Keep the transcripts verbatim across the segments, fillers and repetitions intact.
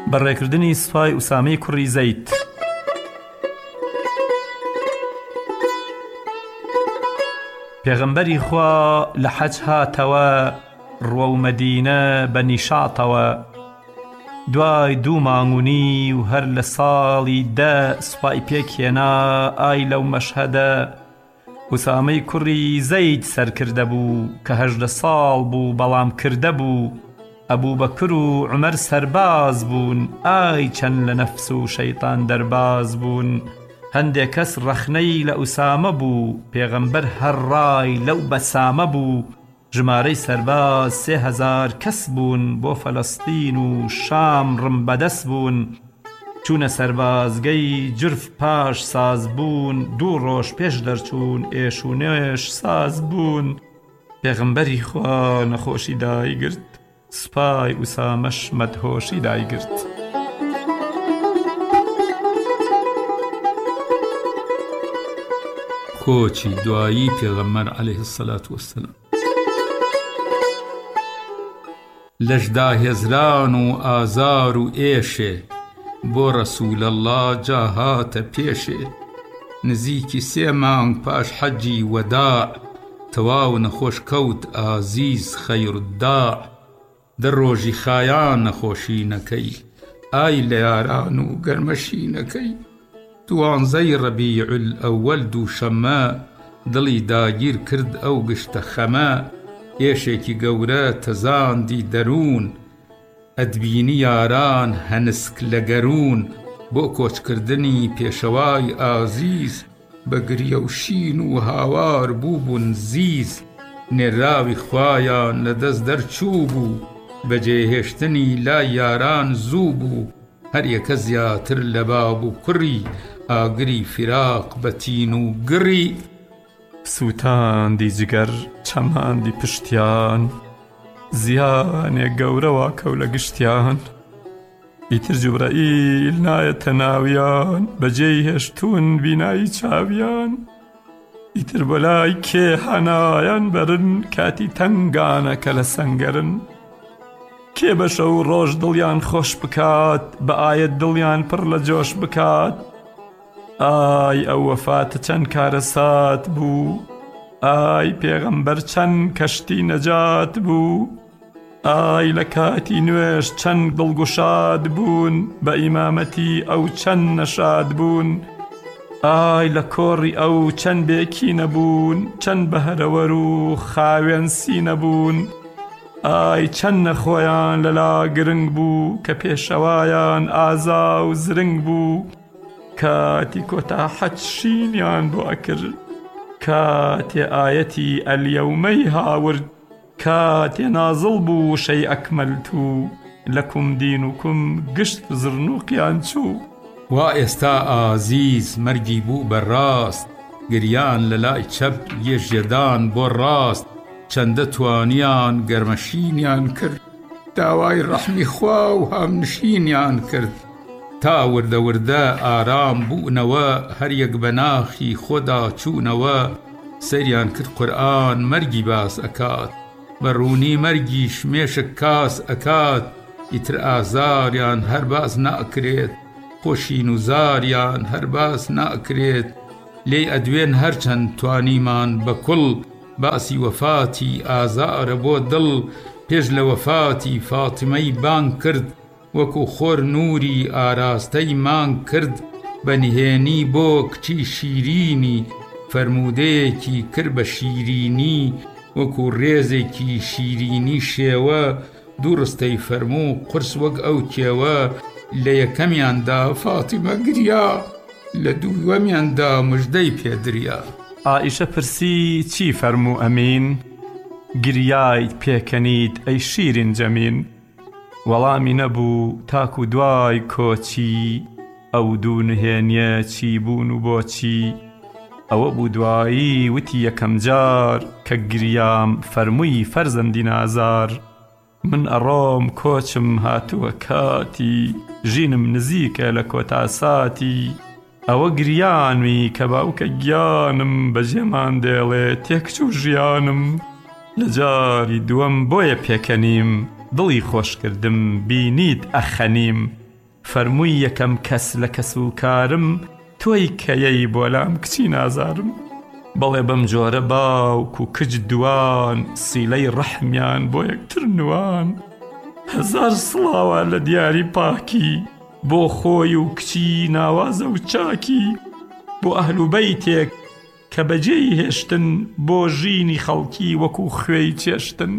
بەڕێکردنی سوپای ئوسامەی کوڕی زەید. پێغەمبەری خوا لە حەج هاتەوە ڕوە و مەدینە بە نیشاطەوە. دوای دوو مانگونی و هەر لە ساڵی دە سوپای پێکهێنا ئای لەو مەشهەدە ئوسامەی کوڕی زەید سەرکردە بوو کە هەژدە ساڵ بوو بەڵام کردە بوو. ئەبوو بەکر و عومەر سەرباز بوون، ئای چەند لە نەفس و شەیطان دەرباز بوون. هەندێک کەس ڕەخنەی لە ئوسامە بوو، پێغەمبەر هەر ڕای لەو بەسامە بوو. ژمارەی سەرباز سێ هەزار کەس بوون، بۆ فەلەستین و شام ڕم بەدەست بوون. چوونە سەربازگەی جرف پاش ساز بوون، دوو ڕۆژ پێش دەرچوون ئێش و نوێش ساز بوون. پێغەمبەری خوا نەخۆشی دایگرت، سوپای ئوسامەش مەدهۆشی دایگرت. کۆچی دوایی پێغەمبەر عەلەیهی سەلات وەسەلام. لەشدا هێزران و ئازار و ئێشێ، بۆ ڕەسوول ئەڵڵا جا هاتە پێشێ. نزیکی سێ مانگ پاش حەجی وەداع، تەواو نەخۆش کەوت ئازیز خەیرودداع. دە ڕۆژی خایان نەخۆشینەکەی، ئای لە یاران و گەرمەشینەکەی. دوانزەی ڕەبیعول ئەوەل دووشەممە، دڵی داگیر کرد ئەو گشتە خەمە. ئێشێکی گەورە تەزاندی دەروون، ئەدبینی یاران هەنسک لە گەروون. بۆ کۆچکردنی پێشەوای ئازیز، بە گریە و شین و هاوار بوو بوون زیز. نێراوی خوایان لە دەست دەرچوو بوو، بەجێهێشتنی لای یاران زوو بوو. هەر یەکە زیاتر لە باب و کوڕی، ئاگری فراق بەتین و گڕی. سووتاندی جگەر چەماندی پشتیان، زیانێک گەورەوە کەو لە گشتیان. ئیتر جوبرەئیل نایەتە ناویان، بەجێی هێشتون بینایی چاویان. ئیتر بۆ لای کێ هەنایان بەرن، کاتی تەنگانە کە لە سەنگەرن. کێ بەشە و ڕۆژ دڵیان خۆش بکات، بە ئایەت دڵیان پڕ لە جۆش بکات. ئای ئەو وەفاتە چەند کارەسات بوو، ئای پێغەمبەر چەند کەشتی نەجات بوو. ئای لە کاتی نوێش چەند دڵگوشاد بوون، بە ئیمامەتی ئەو چەند نەشاد بوون. ئای لە کۆڕی ئەو چەند بێکی نەبوون، چەند بەهرەوەر و خاوێن سی نەبوون. ئای چەند نەخۆیان لەلا گرنگ بوو، کە پێشەوایان ئازا و زرنگ بوو. کاتی کۆتا حەج شینیان بۆ ئەکرد، کاتێ ئایەتی ئەلیەومەی هاورد. کاتێ نازڵ بوو شەی ئەکمەلتو، لەکم دینوکم گشت زرنوقیان چوو. وا ئێستا ئازیز مەرگی بوو بەڕاست، گریان لە لای چەپ یەژێدان بۆ ڕاست. چەندە توانیان گەرمەشینیان کرد، داوای ڕەحمی خوا و هامنشینیان کرد. تا وردە وردە ئارام بوونەوە، هەر یەک بە ناخی خۆدا چوونەوە. سەریان کرد قورئان مەرگی باس ئەکات، بە ڕوونی مەرگیش مێشک کاس ئەکات. ئیتر ئازاریان هەر باس ناکرێت، خۆشین و زاریان هەر باس ناکرێت. لێی ئەدوێن هەرچەند توانیمان بەکوڵ، باسی وەفاتی ئازارە بۆ دڵ. پێش لە وەفاتی فاتمەی بانگ کرد، وەکو خۆر نووری ئاراستەی مانگ کرد. بەنهێنی بۆ کچی شیرینی، فەرمودەیەکی کرد بە شیرینی. وەکو ڕێزێکی شیرینی شێوە، دوو ڕستەی فەرموو قورس وەک ئەو کێوە. لە یەکەمیاندا فاتیمە گریا، لە دووەمیاندا موژدەی پێدریا. ئائیشە پرسی چی فەرموو ئەمین، گریایت پێکەنیت ئەی شیرین جەمین. وەڵامی نەبوو تاکو دوای کۆچی، ئەو دوو نهێنیە چی بوون و بۆچی. ئەوە بوو دوایی وتی یەکەم جار، کە گریام فەرمووی فەرزەندی نازار. من ئەڕۆم کۆچم هاتووە کاتی، ژینم نزیکە لە کۆتاساتی. ئەوە گریانوی کە باوکە گیانم، بەجێمان دێڵێ تێکچوو ژیانم. لە جاری دووەم بۆیە پێکەنیم، دڵی خۆشکردم بینیت ئەخەنیم. فەرمووی یەکەم کەس لە کەسوکارم تۆی کەیەی بۆلام کچی نازارم. بەڵێ بەم جۆرە باوک و کچ دوان سیلەی ڕەحمیان بۆ یەکتر نوان. هەزار سڵاوە لە دیاری پاکی بۆ خۆی و کچی ناوازە و چاکی، بۆ ئەهل و بەیتێک کە بەجێی هێشتن بۆ ژینی خەڵکی وەکو خوێی چێشتن.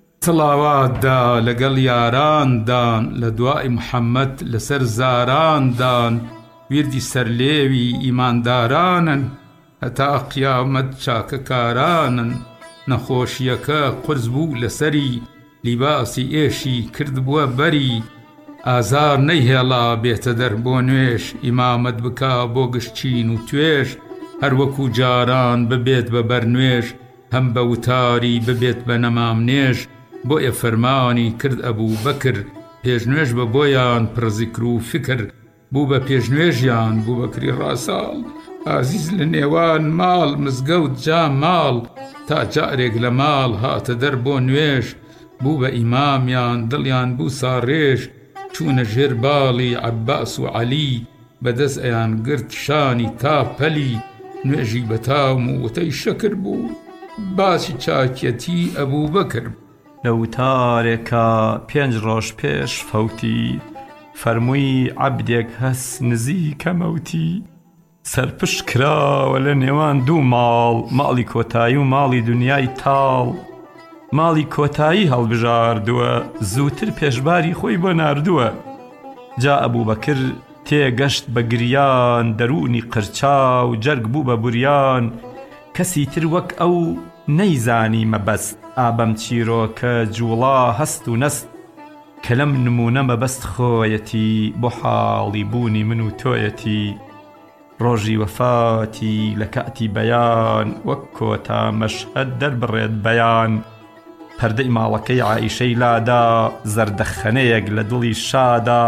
سڵاواتدا لەگەڵ یاراندان لە دوای محەممەد لەسەر زاراندان، وردی سەرلێوی ئیماندارانن هەتا قیامەت چاکەکارانن. نەخۆشیەکە قورس بوو لەسەری لیباسی ئێشی کرد بووە بەری، ئازار نەیهێڵا بێتە دەر بۆ نوێش، ئیمامەت بکا بۆ گشتچین و توێش. هەر وەکو جاران ببێت بە بەرنوێش، هەم بە وتاری ببێت بە نەمامنێژ. بۆیە فەرمانی کرد ئەبوو بەکر، پێشنوێژ بە بۆیان پڕزیکر و فکر. بوو بە پێشنوێژیان بوو بەکری ڕاساڵ، ئازیز لە نێوان ماڵ مزگەوت جا ماڵ، تا جارێک لە ماڵ هاتە دەر بۆ نوێژ. بوو بە ئیمامیان دڵیان بوو ساڕێژ، چوونە ژێر باڵی عەباس و عەلی، بەدەست ئەیان گرت شانی تا پەلی. نوێژی بەتاوم و وتەی شەکر بوو، باسی چاکێتی ئەبوو بەکر. لە وتارێکە پێنج ڕۆژ پێش فەوتی، فەرمووی عەبدێک هەس نزیکە مەوتی. سەرپشت کراوە لە نێوان دوو ماڵ، ماڵی کۆتایی و ماڵی دنیای تاڵ. ماڵی کۆتایی هەڵبژاردووە، زووتر پێشباری خۆی بۆ ناردووە. جا ئەبوو بەکر تێگەشت بە گریان، دەرونی قرچا و جەرگ بوو بە بوریان. کەسی تر وەک ئەو نەیزانی مەبەست، ئابەم چیرۆکە جوڵا هەست و نەست. کە لەم نمونە مەبەست خۆیەتی، بۆ حاڵی بوونی من و تۆیەتی. ڕۆژی وەفاتی لە کاتی بەیان، وەک کۆتا مەشهەد دەربڕێت بەیان. پەردەی ماڵەکەی عائیشەی لادا، زەردەخەنەیەک لە دڵی شادا.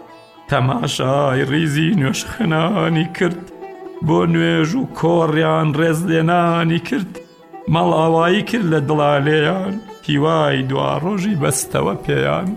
تەماشای ڕیزی نوێشخەنانی کرد، بۆ نوێژ و کۆڕیان ڕێز لێنانی کرد. مەڵاوایی کرد لە دڵالێیان، هیوای دوا ڕۆژی بەستەوە پێیان.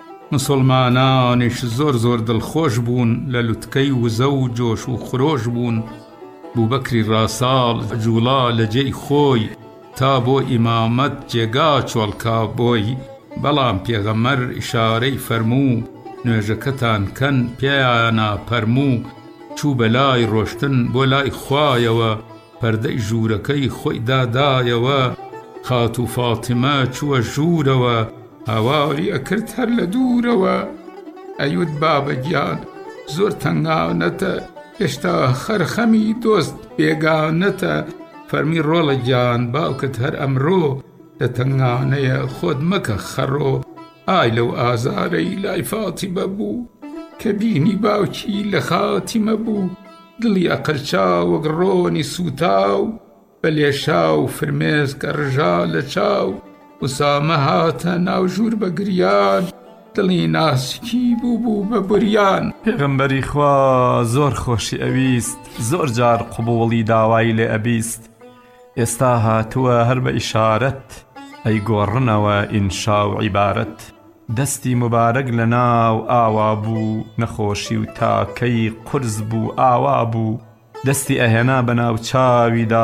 مسلمانانیش زۆر زۆر دڵخۆش بوون، لە لوتکەی وزە و جۆش و خرۆش بوون. بوو بەکری ڕاساڵ جوڵا لە جێی خۆی، تا بۆ ئیمامەت جێگا چۆڵکا بۆی. بەڵام پێغەمبەر ئیشارەی فەرموو، نوێژەکەتان کەن پێیانە پەرموو. چوو بەلای ڕۆشتن بۆ لای خوایەوە، پەردەی ژوورەکەی خۆی دادایەوە. خات و فاتمە چووە ژوورەوە، هاواری ئەکرد هەر لە دوورەوە. ئەیوت بابەگیان زۆر تەنگانەتە، هێشتا خەرخەمی دۆست بێگانەتە. فەرمی ڕۆڵە گیان باوکت هەر ئەمڕۆ، لە تەنگانەیە خۆت مەکە خەڕۆ. ئای لەو ئازارەی لای فاتیمە بوو، کە بینی باوکی لە خاتیمە بوو. دڵی ئەقرچا وەک ڕۆنی سوتاو، بە لێشا و فرمێسکە ڕژا لە چاو. وسامە هاتە ناو ژوور بە گریان، دڵی ناسکی بوو بوو بە بوریان. پێغەمبەری خوا زۆر خۆشی ئەویست، زۆر جار قبوڵی داوای لێ ئەبیست. ئێستا هاتووە هەر بە ئیشارەت، ئەی گۆڕنەوە ئینشا و عیبارەت. دەستی مبارەک لە ناو ئاوا بوو، نەخۆشی و تاکەی قورس بوو ئاوا بوو. دەستی ئەهێنا بە ناو چاویدا،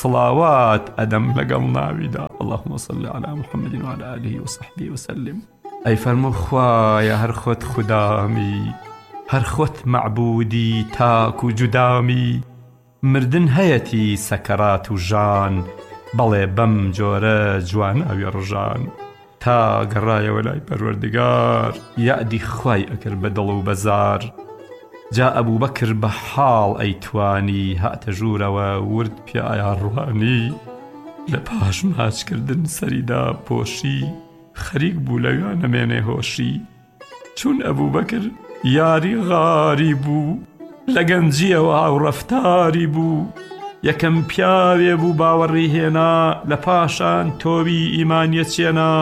سڵاوات ئەدەم لەگەڵ ناویدا. اللهم صل على محمد وعلى آله وصحبه وسلم. ئەی فەرموو خوایە هەر خۆت خودامی، هەر خۆت معبودی تاک و جودامی. مردن هەیەتی سەکەرات و ژان، بەڵێ بەم جۆرە جواناوی ڕژان. تا گەڕایەوە لای پەروەردگار، یادی خوای ئەکرد بە دڵ و بەزار. جا ئەبوو بەکر بە حاڵ ئەیتوانی، هاتە ژوورەوە ورد پیایا ڕوانی. لە پاش ماچکردن سەریدا پۆشی، خەریک بوو لەویان نەمێنێ هۆشی. چون ئەبوو بەکر یاری غاری بوو، لە گەنجیەوە هاوڕەفتاری بوو. یەکەم پیاوێ بوو باوەڕی هێنا، لە پاشان تۆبی ئیمانیە چێنا.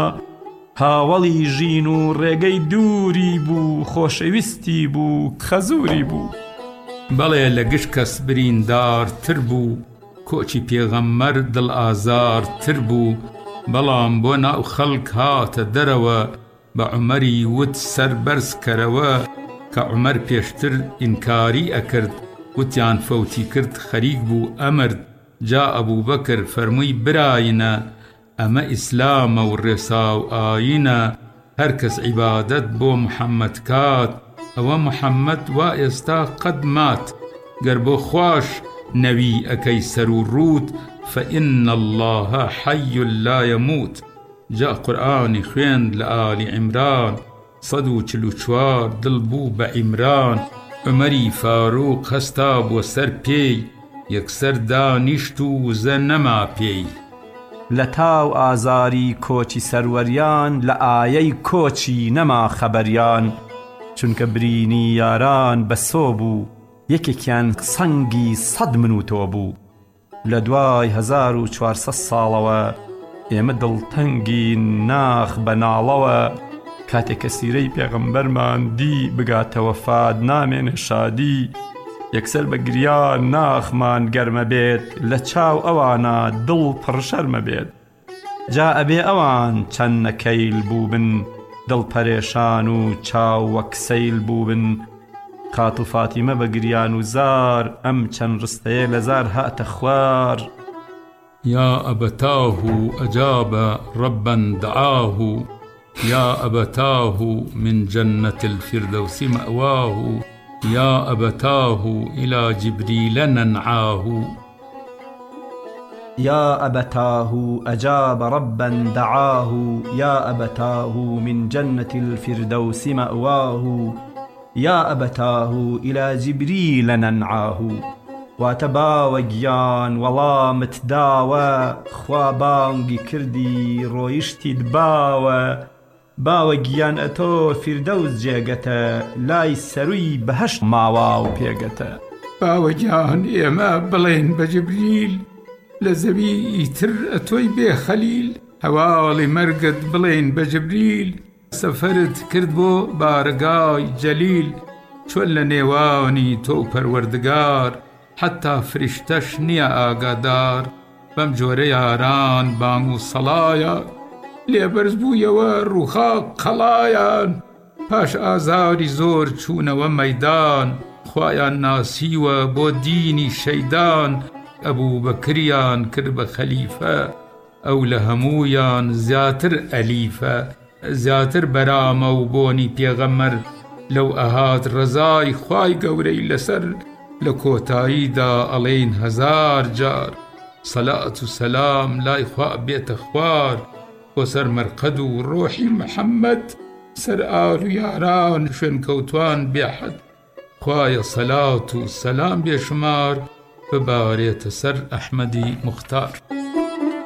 هاوڵی ژین و ڕێگەی دووری بوو، خۆشەویستی بوو خەزوری بوو. بەڵێ لە گشت کەس بریندارتر بوو، کۆچی پێغەمبەر دڵ ئازارتر بوو. بەڵام بۆ ناو خەڵک هاتە دەرەوە، بە عومەری وت سەر بەرز کەرەوە. کە عومەر پێشتر ئینکاری ئەکرد وتیان فەوتی کرد خەریک بوو ئەمرد جا ئەبوو بەکر فەرمووی براینە ئەمە ئیسلامە و ڕێسا و ئایینە هەر کەس عیبادەت بۆ محەممەد کات ئەوە محەممەد وا ئێستا قەد مات گەر بۆ خوش نەوی ئەەکەی سەر و ڕوود فإن الله حي لا يموت. جا قورئانی خوێند لە ئالی عیمران سەد و چل و چوار دڵ بوو بە عیمران عومەری فاروق هەستا بۆ سەر پێی یەکسەر دانیشت و وزە نەما پێی. لە تاو ئازاری کۆچی سەروەریان لە ئایەی کۆچی نەما خەبەریان چونکە برینی یاران بەسۆ بوو یەکێکیان سەنگی سەد من و تۆ بوو. لە دوای هەزار و چوارسەد ساڵەوە ئێمە دڵتەنگی ناخ بەناڵەوە کاتێک کە سیرەی پێغەمبەرمان دی بگاتەوە فاد نامێنێ شادی یەکسەر بە گریان ناخمان گەرمە بێت لە چاو ئەوانە دڵ پڕشەرمە بێت. جا ئەبێ ئەوان چەند نەکەیل بوو بن دڵ پەرێشان و چاو وەک سەیل بوو بن خات و فاتیمە بە گریان و زار ئەم چەند ڕستەیە لە زار هاتە خوار. يا أبتاه أجاب ربا دعاه يا أبتاه من جنة الفردوس مأواه يا أبتاه إلى جبريل ننعاه. يا أبتاه أجاب ربا دعاه يا أبتاه من جنة الفردوس مأواه يا أبتاه إلى جبريل ننعاه. واتباوە گیان وەڵامت داوە خوا بانگی کردی ڕۆیشتی باوە باوە گیان ئەتۆ فیردەوس جێگەتە لای سەرووی بەهەشت ماوا و پێگەتە. باوە گیان ئێمە بڵێن بە جبریل لە زەوی ئیتر ئەتۆی بێ خەلیل هەواڵی مەرگت بڵێن بە جبریل سەفەرت کرد بۆ بارگای جەلیل چۆن لە نێوانی تۆ پەروەردگار حتا فریشتەش نییە ئاگادار بەم جۆرە یاران بانگ و سەڵایە لێبەرز بوویەوە ڕووخاک قەڵایان پاش ئازاری زۆر چوونەوە مەیدان خوایان ناسیوە بۆ دینی شەیدان ئەبوو بەکریان کرد بە خەلیفە ئەو لە هەموویان زیاتر ئەلیفە زیاتر بەرامە و بۆنی پێغەمەر لەو ئەهات ڕەزای خوای گەورەی لەسەر لە کۆتاییدا ئەڵێن هەزار جار سەلات و سەلام لای خوا بێتە خوار بۆ سەر مەرقەد و ڕۆحی محەممەد سەر ئال و یاران شوێنکەوتوان بێحەد خوایە سەلات و سەلام بێشمار ببارێتە سەر ئەحمەدی موختار.